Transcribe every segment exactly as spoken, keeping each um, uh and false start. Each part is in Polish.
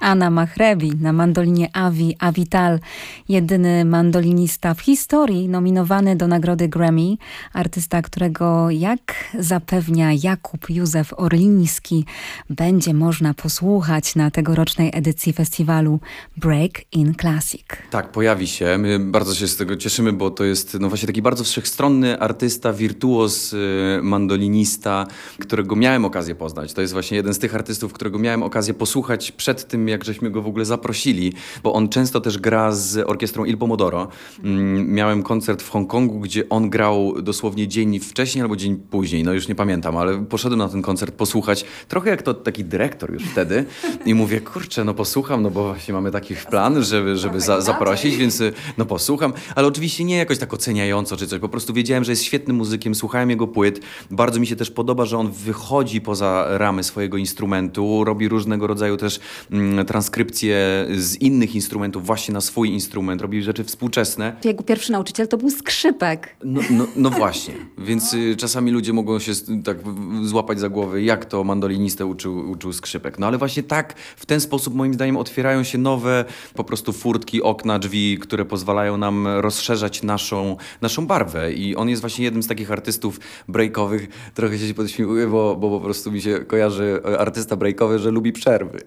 Anna Mahrebi na mandolinie Avi Avital, jedyny mandolinista w historii nominowany do nagrody Grammy, artysta, którego, jak zapewnia Jakub Józef Orliński, będzie można posłuchać na tegorocznej edycji festiwalu Break in Classic. Tak, pojawi się. My bardzo się z tego cieszymy, bo to jest no właśnie taki bardzo wszechstronny artysta, wirtuoz, mandolinista, którego miałem okazję poznać. To jest właśnie jeden z tych artystów, którego miałem okazję posłuchać przed tym, jak żeśmy go w ogóle zaprosili, bo on często też gra z orkiestrą Il Pomodoro. Miałem koncert w Hongkongu, gdzie on grał dosłownie dzień wcześniej albo dzień później, no już nie pamiętam, ale poszedłem na ten koncert posłuchać, trochę jak to taki dyrektor już wtedy i mówię, kurczę, no posłucham, no bo właśnie mamy taki plan, żeby, żeby za, zaprosić, więc no posłucham, ale oczywiście nie jakoś tak oceniająco czy coś, po prostu wiedziałem, że jest świetnym muzykiem, słuchałem jego płyt, bardzo mi się też podoba, że on wychodzi poza ramy swojego instrumentu, robi różnego rodzaju też mm, transkrypcje z innych instrumentów właśnie na swój instrument, robi rzeczy współczesne. Jego pierwszy nauczyciel to był skrzypek. No, no, no właśnie, więc y, czasami ludzie mogą się tak złapać za głowę, jak to mandolinistę uczył, uczył skrzypek. No ale właśnie tak, w ten sposób moim zdaniem otwierają się nowe po prostu furtki, okna, drzwi, które pozwalają nam rozszerzać naszą, naszą barwę i on jest właśnie jednym z takich artystów breakowych. Trochę się podśmiewuję, bo, bo po prostu mi się kojarzy artysta breakowy, że lubi przerwy.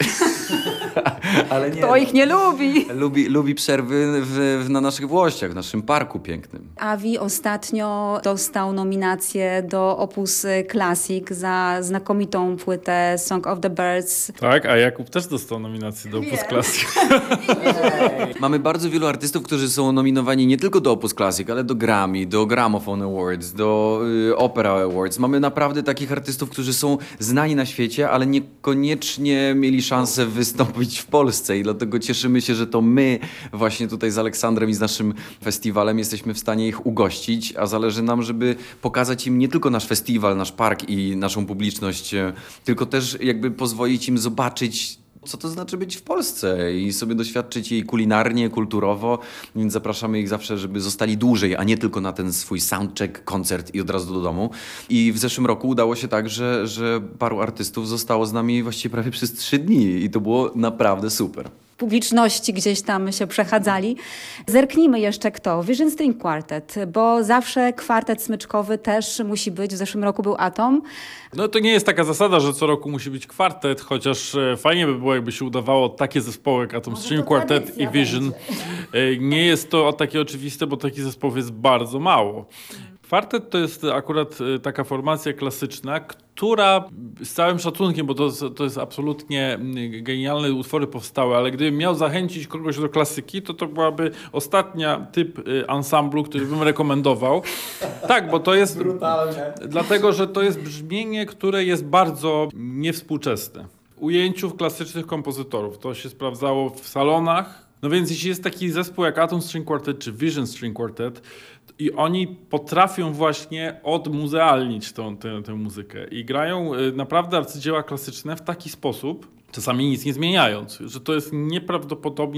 Ale nie, Kto ich nie lubi? Lubi, lubi przerwy w, w, na naszych włościach, w naszym parku pięknym. Avi ostatnio dostał nominację do Opus Classic za znakomitą płytę Song of the Birds. Tak, a Jakub też dostał nominację do Opus Classic. Mamy bardzo wielu artystów, którzy są nominowani nie tylko do Opus Classic, ale do Grammy, do Gramophone Awards, do y, Opera Awards. Mamy naprawdę takich artystów, którzy są znani na świecie, ale niekoniecznie mieli szansę wystąpić w Polsce i dlatego cieszymy się, że to my właśnie tutaj z Aleksandrem i z naszym festiwalem jesteśmy w stanie ich ugościć, a zależy nam, żeby pokazać im nie tylko nasz festiwal, nasz park i naszą publiczność, tylko też jakby pozwolić im zobaczyć, co to znaczy być w Polsce i sobie doświadczyć jej kulinarnie, kulturowo, więc zapraszamy ich zawsze, żeby zostali dłużej, a nie tylko na ten swój soundcheck, koncert i od razu do domu. I w zeszłym roku udało się tak, że, że paru artystów zostało z nami właściwie prawie przez trzy dni i to było naprawdę super. Publiczności gdzieś tam się przechadzali. Zerknijmy jeszcze kto. Vision String Quartet, bo zawsze kwartet smyczkowy też musi być. W zeszłym roku był Atom. No to nie jest taka zasada, że co roku musi być kwartet, chociaż fajnie by było, jakby się udawało takie zespoły jak Atom String Quartet i Vision. Będzie. Nie jest to takie oczywiste, bo takich zespołów jest bardzo mało. Kwartet to jest akurat taka formacja klasyczna, która z całym szacunkiem, bo to, to jest absolutnie genialne utwory powstałe, ale gdybym miał zachęcić kogoś do klasyki, to to byłaby ostatnia typ ansamblu, który bym rekomendował. Tak, bo to jest... Brutalnie. Dlatego, że to jest brzmienie, które jest bardzo niewspółczesne. Ujęciów klasycznych kompozytorów. To się sprawdzało w salonach. No więc jeśli jest taki zespół jak Atom String Quartet czy Vision String Quartet i oni potrafią właśnie odmuzealnić tą, tę, tę muzykę i grają naprawdę arcydzieła klasyczne w taki sposób, czasami nic nie zmieniając, że to jest nieprawdopodobnie